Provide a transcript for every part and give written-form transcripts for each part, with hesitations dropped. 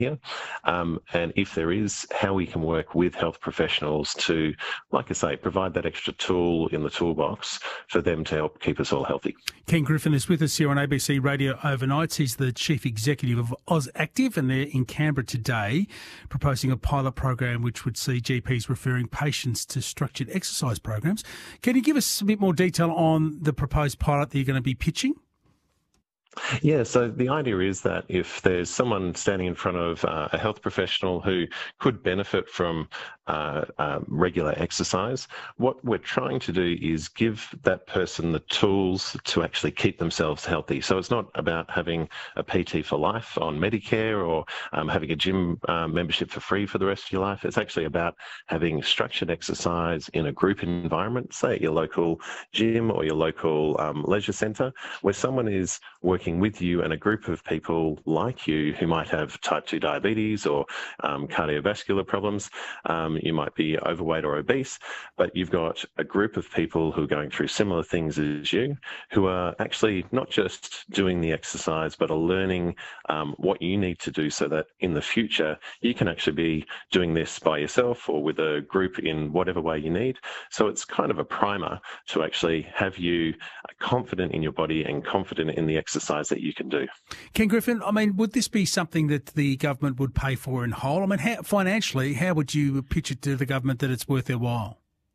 and if there is, how we can work with health professionals to, like I say, provide that extra tool in the toolbox for them to help keep us all healthy. Ken Griffin is with us here on ABC Radio Overnights. He's the Chief Executive of AusActive, and they're in Canberra today proposing a pilot program which would see GPs referring patients to structured exercise programs. Can you give us a bit more detail on the proposed pilot that you're going to be pitching? Yeah, so the idea is that if there's someone standing in front of a health professional who could benefit from regular exercise, what we're trying to do is give that person the tools to actually keep themselves healthy. So it's not about having a PT for life on Medicare or having a gym membership for free for the rest of your life. It's actually about having structured exercise in a group environment, say at your local gym or your local leisure centre, where someone is working with you and a group of people like you who might have type 2 diabetes or cardiovascular problems. You might be overweight or obese, but you've got a group of people who are going through similar things as you, who are actually not just doing the exercise, but are learning what you need to do so that in the future you can actually be doing this by yourself or with a group in whatever way you need. So it's kind of a primer to actually have you confident in your body and confident in the exercise that you can do. Ken Griffin, I mean, would this be something that the government would pay for in whole? I mean, financially, how would you pitch it to the government that it's worth their while?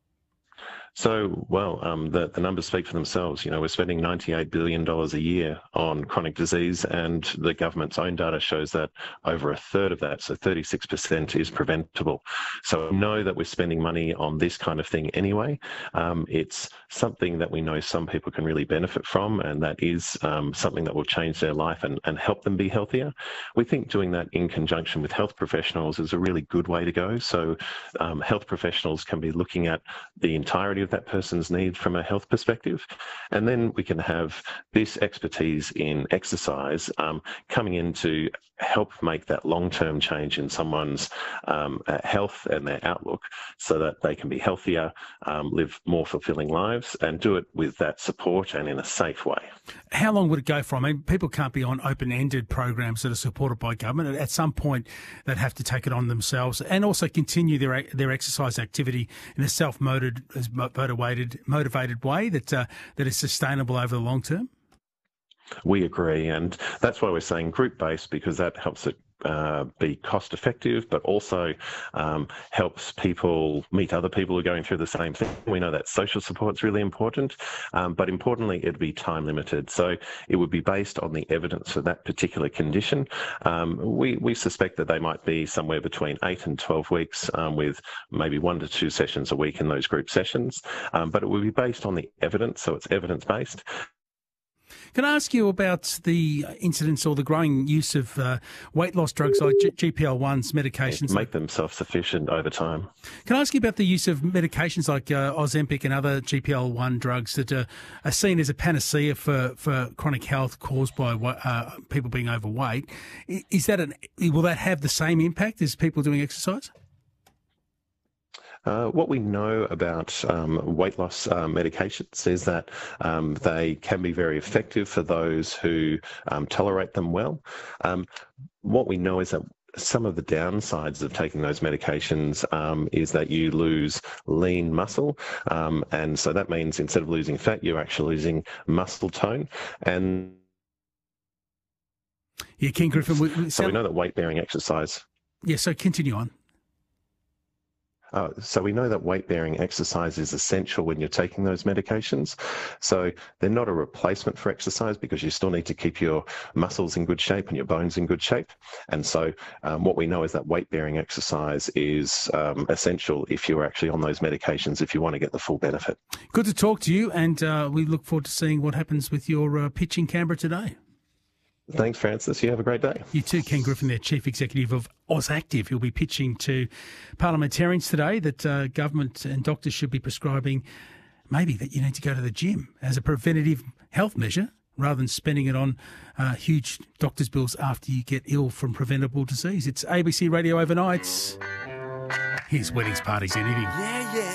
So, well, the numbers speak for themselves. You know, we're spending $98 billion a year on chronic disease, and the government's own data shows that over a third of that, so 36%, is preventable. So we know that we're spending money on this kind of thing anyway. It's something that we know some people can really benefit from, and that is something that will change their life and help them be healthier. We think doing that in conjunction with health professionals is a really good way to go. So health professionals can be looking at the entirety of that person's need from a health perspective, and then we can have this expertise in exercise coming in to help make that long-term change in someone's health and their outlook so that they can be healthier, live more fulfilling lives, and do it with that support and in a safe way. How long would it go for? I mean, people can't be on open-ended programs that are supported by government. At some point, they'd have to take it on themselves and also continue their exercise activity in a motivated way that is sustainable over the long term. We agree, and that's why we're saying group-based, because that helps it be cost effective, but also helps people meet other people who are going through the same thing. We know that social support is really important, but importantly, it'd be time limited. So it would be based on the evidence for that particular condition. We suspect that they might be somewhere between 8 and 12 weeks with maybe 1 to 2 sessions a week in those group sessions, but it would be based on the evidence, so it's evidence-based. Can I ask you about the incidence or the growing use of weight loss drugs like GLP-1s, medications? Make them self-sufficient over time. Can I ask you about the use of medications like Ozempic and other GLP-1 drugs that are seen as a panacea for chronic health caused by people being overweight? Will that have the same impact as people doing exercise? What we know about weight loss medications is that they can be very effective for those who tolerate them well. What we know is that some of the downsides of taking those medications is that you lose lean muscle. And so that means instead of losing fat, you're actually losing muscle tone. And yeah, Ken Griffin. So we know that weight-bearing exercise... Yeah, so continue on. So we know that weight-bearing exercise is essential when you're taking those medications. So they're not a replacement for exercise because you still need to keep your muscles in good shape and your bones in good shape. And so what we know is that weight-bearing exercise is essential if you're actually on those medications, if you want to get the full benefit. Good to talk to you, and we look forward to seeing what happens with your pitch in Canberra today. Thanks, Francis. You have a great day. You too, Ken Griffin, there, Chief Executive of AusActive. He'll be pitching to parliamentarians today that government and doctors should be prescribing maybe that you need to go to the gym as a preventative health measure rather than spending it on huge doctor's bills after you get ill from preventable disease. It's ABC Radio Overnights. Here's Weddings, Parties, Anything. Yeah, yeah.